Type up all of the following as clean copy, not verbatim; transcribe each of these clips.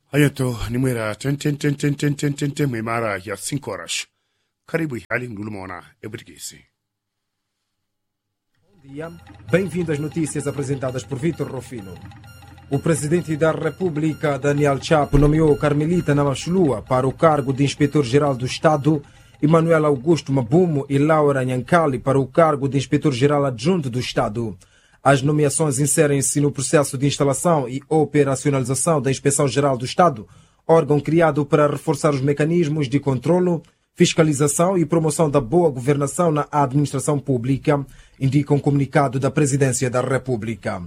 Hayato ni mwera ten mwimara ya 5 horas. Karibu hali mdulumona ebrigisi. Bom dia. Bem-vindo às notícias apresentadas por Vítor Rufino. O presidente da República, Daniel Chapo, nomeou Carmelita Namachulua para o cargo de inspetor-geral do Estado, Emanuel Augusto Mabumo e Laura Nhankali para o cargo de inspetor-geral adjunto do Estado. As nomeações inserem-se no processo de instalação e operacionalização da Inspeção-Geral do Estado, órgão criado para reforçar os mecanismos de controlo, fiscalização e promoção da boa governação na administração pública, indica um comunicado da Presidência da República.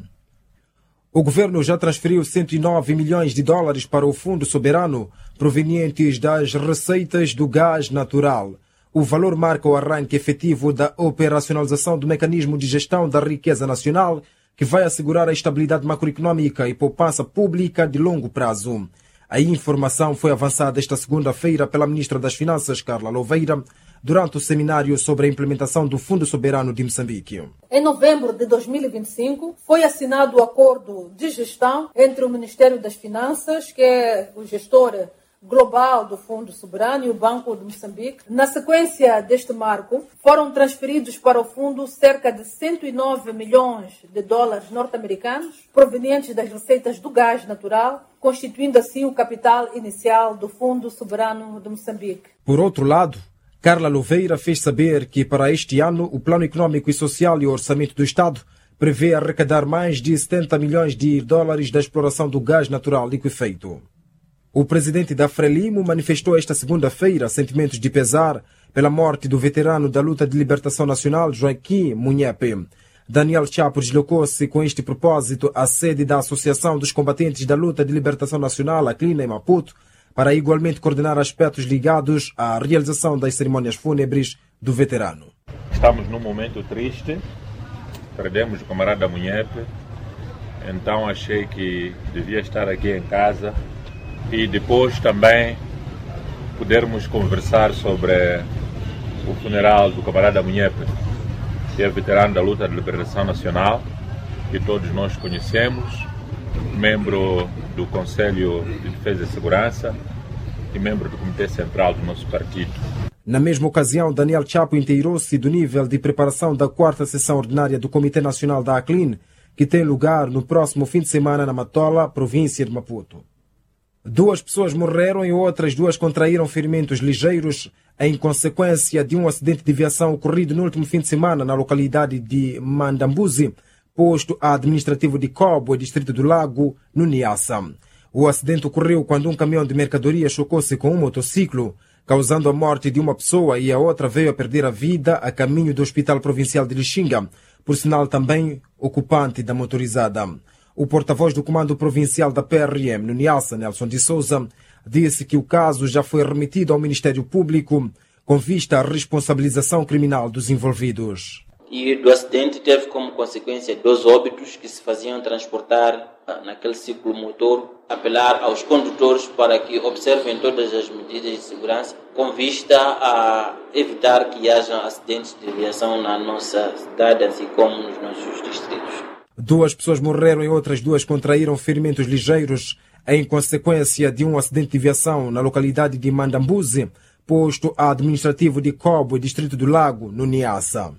O governo já transferiu 109 milhões de dólares para o Fundo Soberano, provenientes das receitas do gás natural. O valor marca o arranque efetivo da operacionalização do mecanismo de gestão da riqueza nacional, que vai assegurar a estabilidade macroeconômica e poupança pública de longo prazo. A informação foi avançada esta segunda-feira pela Ministra das Finanças, Carla Louveira, durante o seminário sobre a implementação do Fundo Soberano de Moçambique. Em novembro de 2025, foi assinado o acordo de gestão entre o Ministério das Finanças, que é o gestor global do Fundo Soberano, e o Banco de Moçambique. Na sequência deste marco, foram transferidos para o fundo cerca de 109 milhões de dólares norte-americanos, provenientes das receitas do gás natural, constituindo assim o capital inicial do Fundo Soberano de Moçambique. Por outro lado, Carla Louveira fez saber que para este ano o Plano Econômico e Social e o Orçamento do Estado prevê arrecadar mais de 70 milhões de dólares da exploração do gás natural liquefeito. O presidente da Frelimo manifestou esta segunda-feira sentimentos de pesar pela morte do veterano da luta de libertação nacional Joaquim Munhepe. Daniel Chapo deslocou-se com este propósito à sede da Associação dos Combatentes da Luta de Libertação Nacional, a CLINA, em Maputo, para igualmente coordenar aspectos ligados à realização das cerimônias fúnebres do veterano. Estamos num momento triste, perdemos o camarada Munhepe, então achei que devia estar aqui em casa e depois também podermos conversar sobre o funeral do camarada Munhepe, que é veterano da luta de libertação nacional, que todos nós conhecemos, membro do Conselho de Defesa e Segurança e membro do Comitê Central do nosso partido. Na mesma ocasião, Daniel Chapo inteirou-se do nível de preparação da 4ª sessão ordinária do Comitê Nacional da ACLIN, que tem lugar no próximo fim de semana na Matola, província de Maputo. 2 pessoas morreram e outras 2 contraíram ferimentos ligeiros em consequência de um acidente de viação ocorrido no último fim de semana na localidade de Mandambuzi, posto administrativo de Cobo, distrito do Lago, no Niassa. O acidente ocorreu quando um caminhão de mercadoria chocou-se com um motociclo, causando a morte de uma pessoa, e a outra veio a perder a vida a caminho do Hospital Provincial de Lixinga, por sinal também ocupante da motorizada. O porta-voz do Comando Provincial da PRM no Niassa, Nelson de Souza, disse que o caso já foi remetido ao Ministério Público com vista à responsabilização criminal dos envolvidos. E do acidente teve como consequência 2 óbitos que se faziam transportar naquele ciclo motor. Apelar aos condutores para que observem todas as medidas de segurança com vista a evitar que haja acidentes de viação na nossa cidade, assim como nos nossos distritos. 2 pessoas morreram e outras 2 contraíram ferimentos ligeiros em consequência de um acidente de viação na localidade de Mandambuzi, posto administrativo de Cobo, distrito do Lago, no Niassa.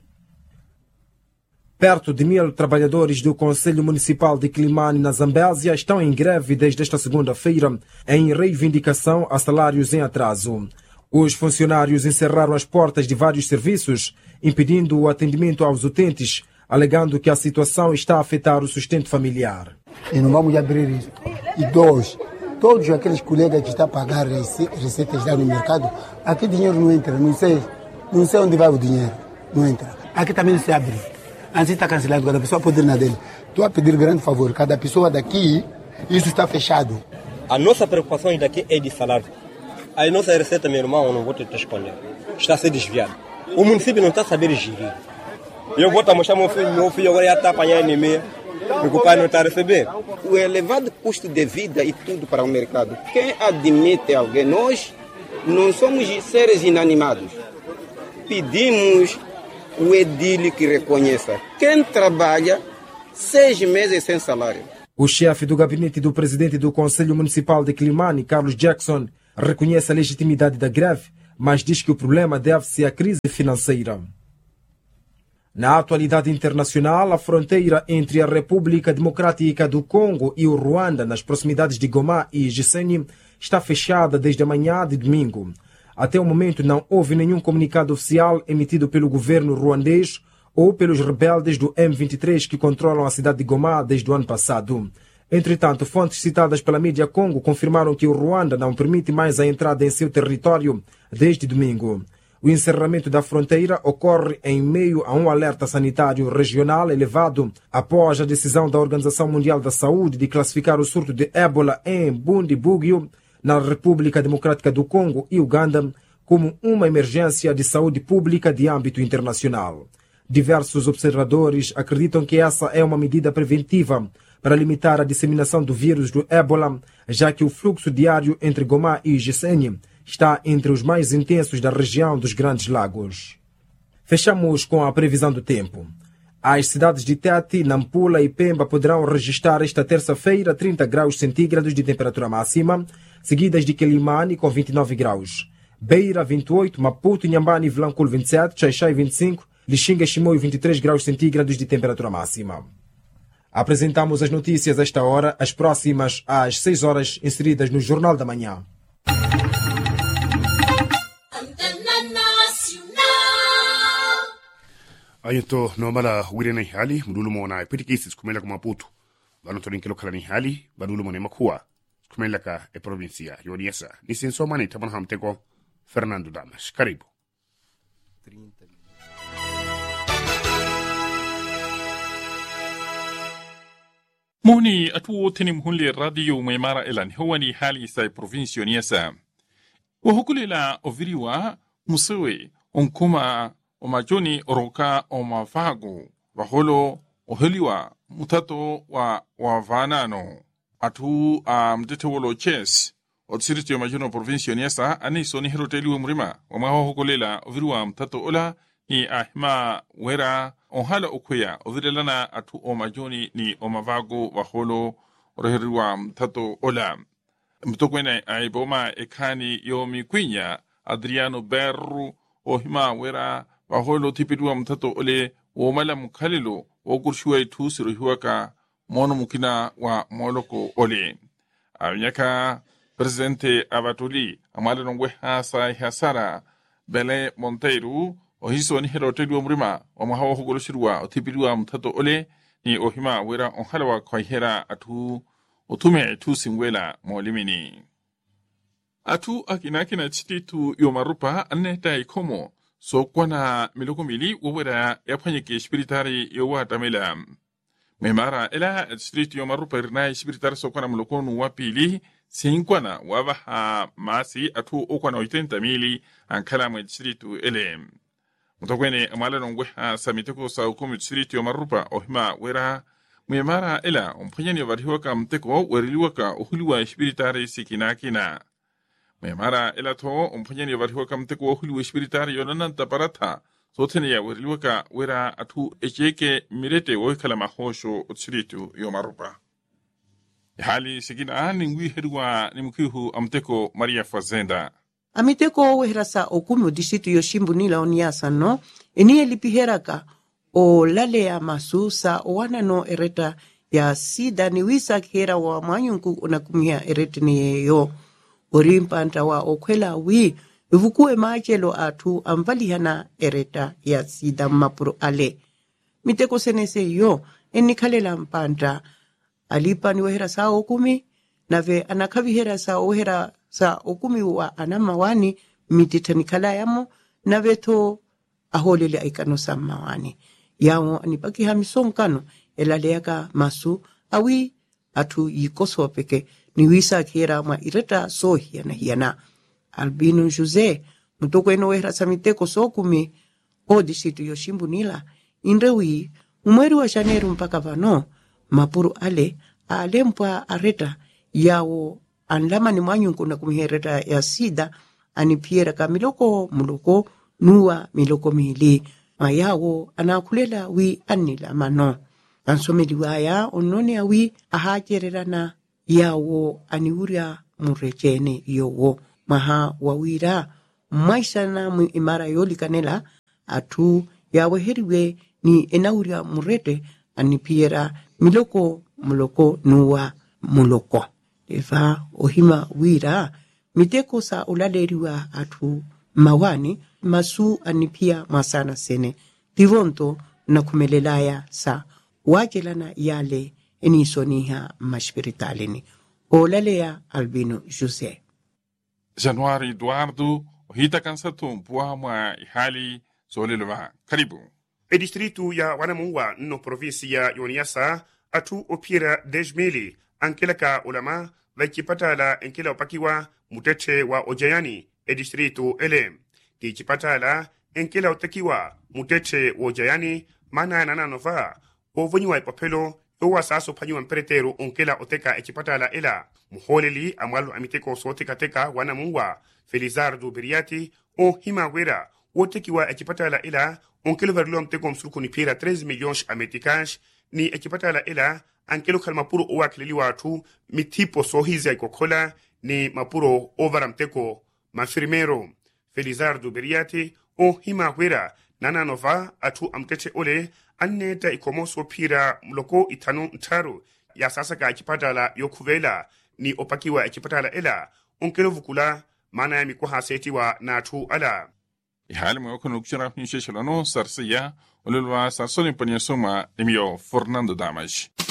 Perto de 1.000 trabalhadores do Conselho Municipal de Quilimane, na Zambésia, estão em greve desde esta segunda-feira em reivindicação a salários em atraso. Os funcionários encerraram as portas de vários serviços, impedindo o atendimento aos utentes, alegando que a situação está a afetar o sustento familiar. E não vamos abrir isso. E 2, todos aqueles colegas que estão a pagar receitas lá no mercado, aqui dinheiro não entra, não sei onde vai o dinheiro, não entra. Aqui também não se abre. Antes está cancelado, cada pessoa pode ir na dele. Estou a pedir grande favor, cada pessoa daqui, isso está fechado. A nossa preocupação daqui é de salário. A nossa receita, meu irmão, eu não vou te esconder, está a ser desviada. O município não está a saber gerir. Eu vou mostrar meu filho agora já está apanhando anemia, o pai não está a receber. O elevado custo de vida e tudo para o mercado. Quem admite alguém? Nós não somos seres inanimados. Pedimos o edil que reconheça. Quem trabalha 6 meses sem salário. O chefe do gabinete do presidente do Conselho Municipal de Quilimane, Carlos Jackson, reconhece a legitimidade da greve, mas diz que o problema deve-se à crise financeira. Na atualidade internacional, a fronteira entre a República Democrática do Congo e o Ruanda, nas proximidades de Goma e Gisenyi, está fechada desde a manhã de domingo. Até o momento não houve nenhum comunicado oficial emitido pelo governo ruandês ou pelos rebeldes do M23 que controlam a cidade de Goma desde o ano passado. Entretanto, fontes citadas pela mídia Congo confirmaram que o Ruanda não permite mais a entrada em seu território desde domingo. O encerramento da fronteira ocorre em meio a um alerta sanitário regional elevado após a decisão da Organização Mundial da Saúde de classificar o surto de ébola em Bundibugyo, na República Democrática do Congo e Uganda, como uma emergência de saúde pública de âmbito internacional. Diversos observadores acreditam que essa é uma medida preventiva para limitar a disseminação do vírus do ébola, já que o fluxo diário entre Goma e Gisenyi está entre os mais intensos da região dos Grandes Lagos. Fechamos com a previsão do tempo. As cidades de Tete, Nampula e Pemba poderão registrar esta terça-feira 30 graus centígrados de temperatura máxima, seguidas de Quilimane com 29 graus. Beira 28, Maputo, Inhambane e Vilanculo 27, Xai-Xai 25, Lixinga e Chimoio 23 graus centígrados de temperatura máxima. Apresentamos as notícias a esta hora, as próximas às 6 horas, inseridas no Jornal da Manhã. Ayanto nomala wirena hali mdulu mona petikisi kumela kuma Maputo bano torin kilo kala ni hali badulu mona makua kumela ka e provincia yoniesa ni sensoma ni taban hamteko Fernando Damas. Karibu. موني أتو تنم هون للراديو ميمارا إلان هواني حالي ساي بروفينسيو نيسا وهكول إلا أوفريوا مسوي أنكما وماجوني أروكا ومافاغو وهولو وهليوا متاتو وفانانو أتو مدتولو تشيس وتسيرتيو ماجونو بروفينسيو نيسا أني سوني هيروتيليو مريما وما هكول إلا أوفريوا متاتو أولا ni ahima wera onhala okuya ovidelana atu omajoni ni omavago waholo oreheriwa mtato ola mtokwene aiboma ekani yomi kwinya Adriano Berru ohima wera waholo tipidwa mtato ole womala mkalilo wokurshuwa itusiro hiwaka mono mukina wa moloko ole awnyaka presidente abatuli amale nongwe hasa hasara Bele Monteiro ohiso ni herotelu mrima omahawa hugoloshirwa otipidwa mtato ole ni ohima wera onhalawa kwaihera atu otume tu singwela molimini atu akinakina chititu yomarupa aneta ikomo so kwana miloko mili wera yapanyeke spiritari yowatamela memara ela chititu yomarupa irna spiritari so kwana milokonu wapili sinkwana wabaha masi atu okwana 80 mili ankala mwe chititu ele mtokwene amala nongwe samiteko sa hukumu tsiriti yomarupa ohima wera mwemara ela mpanyani wariwaka mteko weriliwaka uhuliwa spiritari sikinakina mwemara ela to mpanyani wariwaka mteko uhuliwa spiritari yonananta parata sotene ya weriliwaka wera atu echeke mirete woikala mahosho tsiriti yomarupa hali sikina ningwi herwa nimukihu amteko Maria Fazenda amiteko wehrasa okumi o distrito Yoshimbu-Nila oniasa no enie lipiheraka o lale ya masusa owana no ereta ya sida ni wisa kera wa manyunku onakumia erete ni yeyo orimpanta wa okwela wi ivukue machelo atu amvalihana ereta ya sida mapuro ale miteko senese yo enikalela mpanta alipa ni wehrasa okumi nave anakaviherasa ohera sa okumi wa anama wani mititanikala yamo na veto aholele aikano samawani yao anipaki hamisonkano elaleaka masu awi atu yikoso peke ni wisa kera ma ireta so hiana Albino Jose mutoko eno wehra samiteko sokumi o distrito Yoshimbu-Nila inrewi umweri wa Janeiro mpaka vano mapuru ale alempwa areta yao anlama ni manyunku na kumihereta ya sida anipiera ka miloko muloko nuwa miloko mili mayawo anakulela wi anila mano ansomeliwaya onone awi ahajererana yawo aniuria murechene yowo maha wawira maisana mu imara yoli kanela atu yawe heriwe ni enauria murete anipiera muloko nuwa muloko eva ohima wira miteko sa uladeriwa atu mawani masu anipia masana sene tivonto na kumelelaya sa wajelana yale enisoniha mashpiritalini olalea Albino José Januari Eduardo ohita kansato mpua mwa ihali solelwa karibu distritu ya Wanamuwa no provinsia ya Niassa atu opira 10,000 ankelaka ulama vaikipatala enkela opakiwa mutete wa Ojayani distritu ele tikipatala enkela otakiwa mutete wa Ojayani mana nananova ovonyiwa ipapelo owa saso panywa mpereteru onkela oteka ekipatala ela muholeli amalu amiteko sotekateka Wanamuwa Felizardo Beriati o himawera otekiwa ekipatala ela onkelo verlo mteko msuruku ni pira 13 milhões americanos ni ekipatala ela ankelo kalmapuro owakililiwa atu mitipo sohizi ikokola ni mapuro ovara mteko mafirmero Felizardo Beriati o himawera nananova atu amtete ole anneta ikomoso pira mloko itanu ntaru ya sasa ka ekipatala yokuvela ni opakiwa ekipatala ela onkelo vukula mana ya mikuha setiwa na atu ala ihali mwako nukshira pinsheshelano sarsiya olulwa sarsolin panyasoma emio Fernando Damas